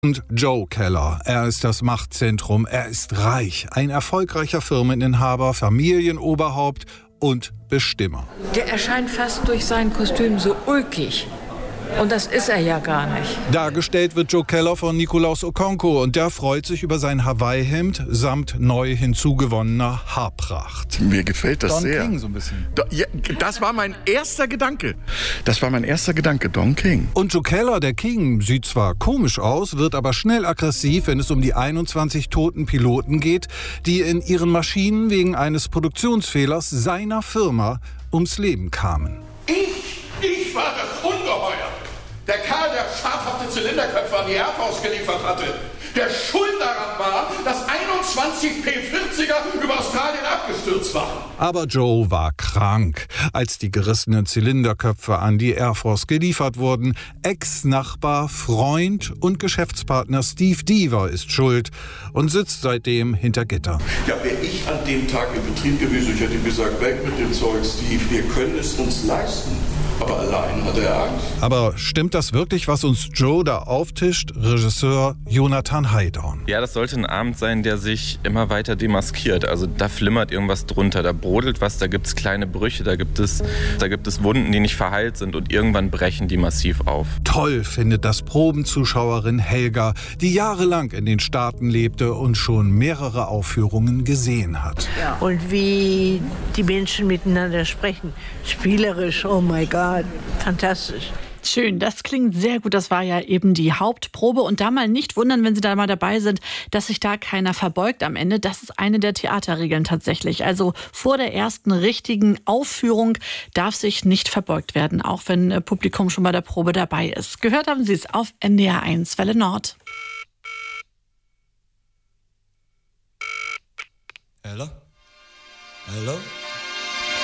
Und Joe Keller, er ist das Machtzentrum, er ist reich, ein erfolgreicher Firmeninhaber, Familienoberhaupt und Bestimmer. Der erscheint fast durch sein Kostüm so ulkig. Und das ist er ja gar nicht. Dargestellt wird Joe Keller von Nikolaus Okonkwo und der freut sich über sein Hawaii-Hemd samt neu hinzugewonnener Haarpracht. Mir gefällt das Don sehr. King so ein bisschen. Ja, das war mein erster Gedanke. Don King. Und Joe Keller, der King, sieht zwar komisch aus, wird aber schnell aggressiv, wenn es um die 21 toten Piloten geht, die in ihren Maschinen wegen eines Produktionsfehlers seiner Firma ums Leben kamen. Ich war das Ungeheuer. Der Kerl, der schadhafte Zylinderköpfe an die Air Force geliefert hatte, der schuld daran war, dass 21 P-40er über Australien abgestürzt waren. Aber Joe war krank, als die gerissenen Zylinderköpfe an die Air Force geliefert wurden. Ex-Nachbar, Freund und Geschäftspartner Steve Deaver ist schuld und sitzt seitdem hinter Gitter. Ja, wäre ich an dem Tag im Betrieb gewesen, ich hätte gesagt, weg mit dem Zeug, Steve, wir können es uns leisten. Aber allein hat er Angst. Aber stimmt das wirklich, was uns Joe da auftischt? Regisseur Jonathan Haidorn. Ja, das sollte ein Abend sein, der sich immer weiter demaskiert. Also da flimmert irgendwas drunter, da brodelt was, da gibt es kleine Brüche, da gibt es Wunden, die nicht verheilt sind und irgendwann brechen die massiv auf. Toll findet das Probenzuschauerin Helga, die jahrelang in den Staaten lebte und schon mehrere Aufführungen gesehen hat. Ja. Und wie die Menschen miteinander sprechen. Spielerisch, oh mein Gott. Fantastisch. Schön, das klingt sehr gut. Das war ja eben die Hauptprobe. Und da mal nicht wundern, wenn Sie da mal dabei sind, dass sich da keiner verbeugt am Ende. Das ist eine der Theaterregeln tatsächlich. Also vor der ersten richtigen Aufführung darf sich nicht verbeugt werden, auch wenn Publikum schon bei der Probe dabei ist. Gehört haben Sie es auf NDR 1 Welle Nord. Hello? Hello?